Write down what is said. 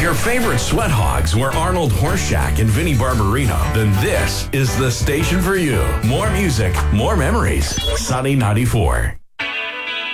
If your favorite sweat hogs were Arnold Horseshack and Vinnie Barbarino, then this is the station for you. More music, more memories. Sunny 94.